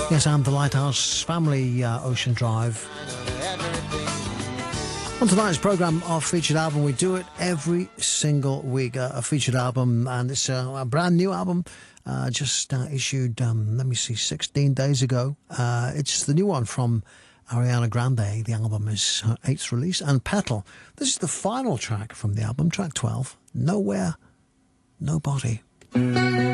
Yes, and the Lighthouse Family, Ocean Drive. On tonight's programme, our featured album, we do it every single week. A featured album, and it's a brand new album, just issued, 16 days ago. It's the new one from Ariana Grande. The album is her 8th release. And Petal, this is the final track from the album, track 12, Nowhere, Nobody.